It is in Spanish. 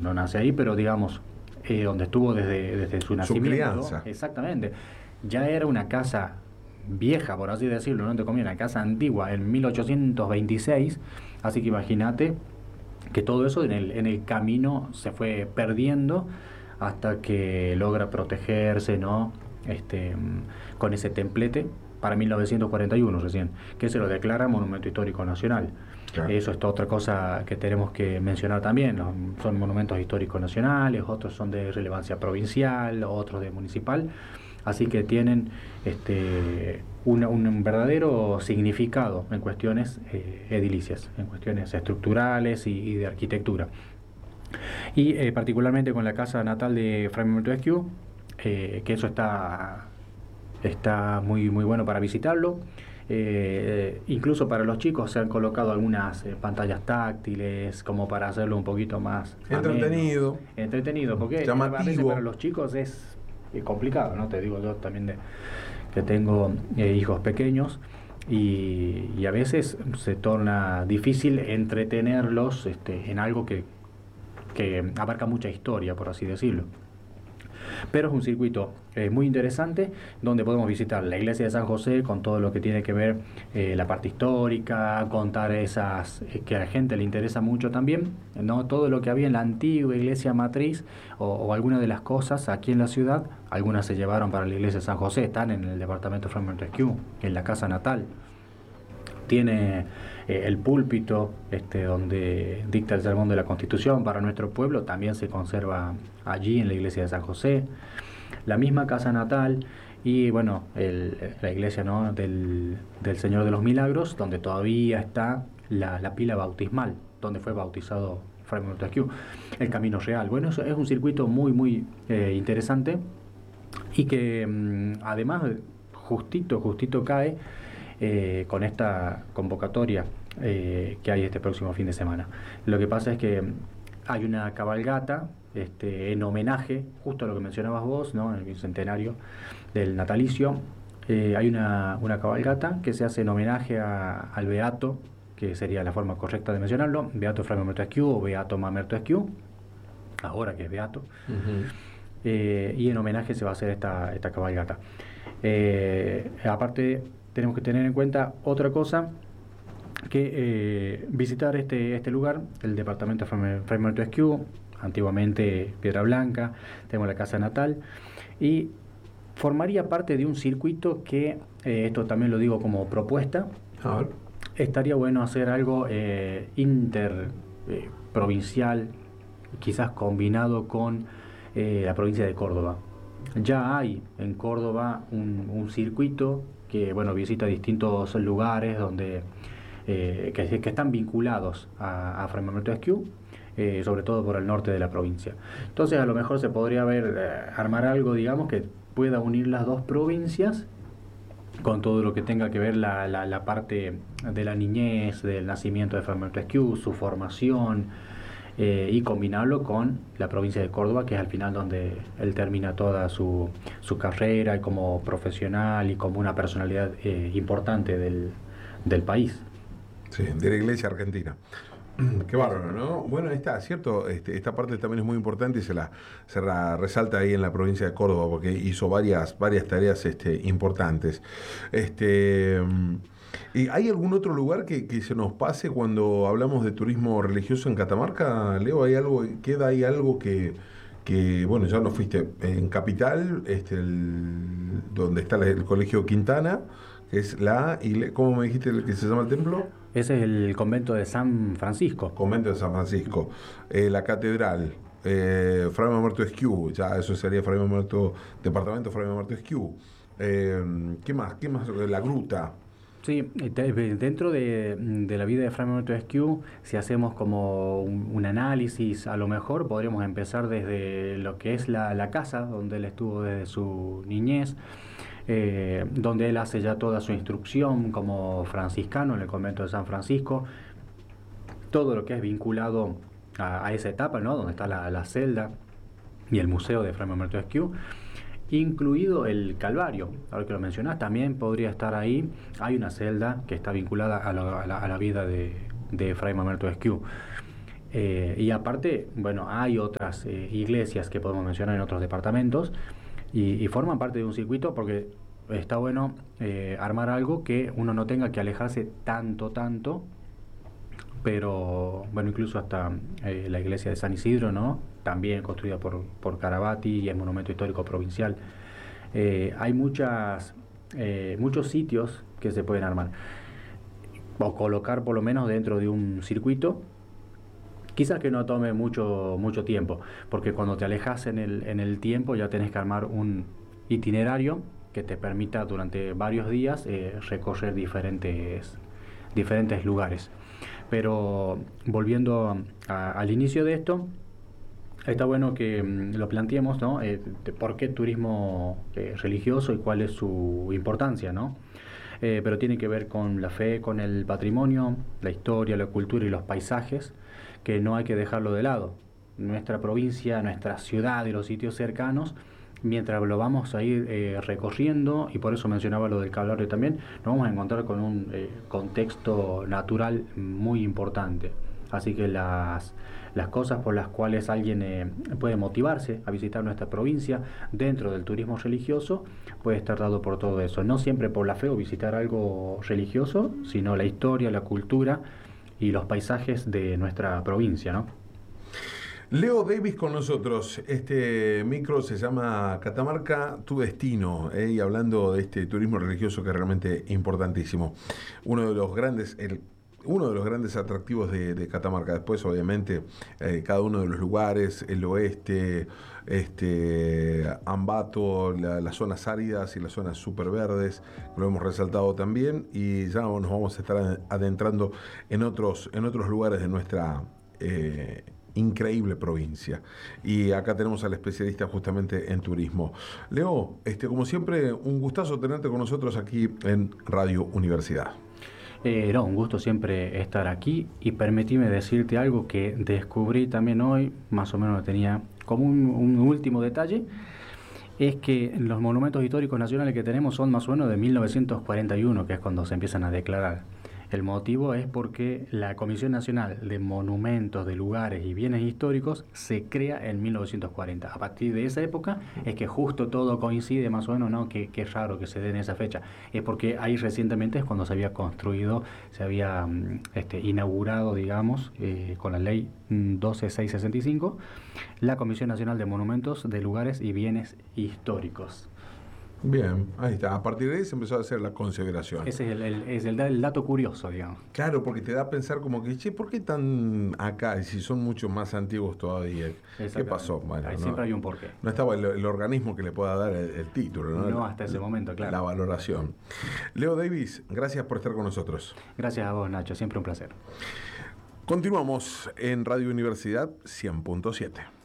no nace ahí, pero digamos, donde estuvo desde su nacimiento. Crianza. Exactamente. Ya era una casa vieja, por así decirlo, no te comía, una casa antigua en 1826, así que imagínate que todo eso en el camino se fue perdiendo hasta que logra protegerse, ¿no? Con ese templete para 1941 recién, que se lo declara Monumento Histórico Nacional. Claro. Eso es otra cosa que tenemos que mencionar también, ¿no? Son monumentos históricos nacionales, otros son de relevancia provincial, otros de municipal, así que tienen un verdadero significado en cuestiones edilicias, en cuestiones estructurales y de arquitectura. Y particularmente con la casa natal de Fray Montesquieu, que eso está muy, muy bueno para visitarlo. Incluso para los chicos se han colocado algunas pantallas táctiles como para hacerlo un poquito más entretenido, porque a veces para los chicos es complicado, ¿no? Te digo yo también que tengo hijos pequeños y a veces se torna difícil entretenerlos en algo que abarca mucha historia, por así decirlo. Pero es un circuito muy interesante donde podemos visitar la iglesia de San José con todo lo que tiene que ver la parte histórica, contar esas que a la gente le interesa mucho también, ¿no? Todo lo que había en la antigua iglesia matriz o algunas de las cosas aquí en la ciudad, algunas se llevaron para la iglesia de San José, están en el departamento de Fray Montesquieu, en la casa natal. Tiene el púlpito donde dicta el sermón de la Constitución para nuestro pueblo, también se conserva allí en la iglesia de San José. La misma casa natal y bueno, la iglesia, ¿no? del Señor de los Milagros, donde todavía está la pila bautismal, donde fue bautizado Fray Montesquieu. El Camino Real. Bueno, eso es un circuito muy, muy interesante y que además justito cae con esta convocatoria que hay este próximo fin de semana. Lo que pasa es que hay una cabalgata en homenaje, justo a lo que mencionabas vos, ¿no? En el bicentenario del natalicio. Hay una cabalgata que se hace en homenaje al Beato, que sería la forma correcta de mencionarlo, Beato Fray Montesquieu o Beato Mamertesquieu, ahora que es Beato. Uh-huh. Y en homenaje se va a hacer esta cabalgata. Aparte, tenemos que tener en cuenta otra cosa, que visitar este lugar, el departamento de Fray Montesquieu, antiguamente Piedra Blanca, tenemos la casa natal, y formaría parte de un circuito que, esto también lo digo como propuesta, estaría bueno hacer algo interprovincial, quizás combinado con la provincia de Córdoba. Ya hay en Córdoba un circuito que visita distintos lugares donde que están vinculados a Fray Montesquieu, sobre todo por el norte de la provincia. Entonces a lo mejor se podría armar algo, digamos, que pueda unir las dos provincias con todo lo que tenga que ver la parte de la niñez, del nacimiento de Fray Montesquieu, su formación, y combinarlo con la provincia de Córdoba, que es al final donde él termina toda su carrera y como profesional y como una personalidad importante del país. Sí, de la iglesia argentina. Qué bárbaro, ¿no? Bueno, está, cierto, esta parte también es muy importante y se la resalta ahí en la provincia de Córdoba porque hizo varias tareas importantes. ¿Y hay algún otro lugar que se nos pase cuando hablamos de turismo religioso en Catamarca, Leo? ¿Queda ahí algo que bueno, ya no fuiste en Capital, donde está el Colegio Quintana, que es ¿cómo me dijiste que se llama el templo? Ese es el convento de San Francisco. Convento de San Francisco. La catedral, Fray Montesquieu, ya eso sería departamento Fray Montesquieu. ¿Qué más? La gruta. Sí, dentro de la vida de Fray Montesquieu, si hacemos como un análisis, a lo mejor podríamos empezar desde lo que es la casa, donde él estuvo desde su niñez, donde él hace ya toda su instrucción como franciscano en el convento de San Francisco, todo lo que es vinculado a esa etapa, ¿no? Donde está la celda y el museo de Fray Montesquieu, incluido el Calvario. Ahora que lo mencionás, también podría estar ahí. Hay una celda que está vinculada a la vida de Fray Montesquieu. Y aparte, bueno, hay otras iglesias que podemos mencionar en otros departamentos y forman parte de un circuito porque está bueno armar algo que uno no tenga que alejarse tanto, pero bueno, incluso hasta la iglesia de San Isidro, ¿no? También construida por Carabati y es monumento histórico provincial. Hay muchos sitios que se pueden armar o colocar por lo menos dentro de un circuito. Quizás que no tome mucho tiempo, porque cuando te alejas en el tiempo ya tenés que armar un itinerario que te permita durante varios días recorrer diferentes lugares. Pero volviendo al inicio de esto, está bueno que lo planteemos, ¿no? De por qué turismo religioso y cuál es su importancia, ¿no? Pero tiene que ver con la fe, con el patrimonio, la historia, la cultura y los paisajes, que no hay que dejarlo de lado. Nuestra provincia, nuestra ciudad y los sitios cercanos, mientras lo vamos a ir recorriendo, y por eso mencionaba lo del Calvario también, nos vamos a encontrar con un contexto natural muy importante. Así que las cosas por las cuales alguien puede motivarse a visitar nuestra provincia dentro del turismo religioso puede estar dado por todo eso. No siempre por la fe o visitar algo religioso, sino la historia, la cultura y los paisajes de nuestra provincia, ¿no? Leo Davis con nosotros. Este micro se llama Catamarca, tu destino, y hablando de este turismo religioso que es realmente importantísimo. Uno de los grandes atractivos de Catamarca. Después, obviamente, cada uno de los lugares, el oeste, Ambato, las zonas áridas y las zonas súper verdes, lo hemos resaltado también, y ya nos vamos a estar adentrando en otros lugares de nuestra increíble provincia. Y acá tenemos al especialista justamente en turismo. Leo, como siempre, un gustazo tenerte con nosotros aquí en Radio Universidad. Un gusto siempre estar aquí, y permitime decirte algo que descubrí también hoy, más o menos lo tenía como un último detalle, es que los monumentos históricos nacionales que tenemos son más o menos de 1941, que es cuando se empiezan a declarar. El motivo es porque la Comisión Nacional de Monumentos, de Lugares y Bienes Históricos se crea en 1940. A partir de esa época es que justo todo coincide más o menos, ¿no? Qué raro que se dé en esa fecha. Es porque ahí recientemente es cuando se había construido, se había inaugurado, digamos, con la ley 12665, la Comisión Nacional de Monumentos, de Lugares y Bienes Históricos. Bien, ahí está. A partir de ahí se empezó a hacer la consideración. Ese es el dato curioso, digamos. Claro, porque te da a pensar como que, che, ¿por qué están acá? Y si son mucho más antiguos todavía. ¿Qué pasó? Bueno, siempre hay un porqué. No estaba el organismo que le pueda dar el título, ¿no? No, hasta ese momento, claro. La valoración. Leo Davis, gracias por estar con nosotros. Gracias a vos, Nacho. Siempre un placer. Continuamos en Radio Universidad 100.7.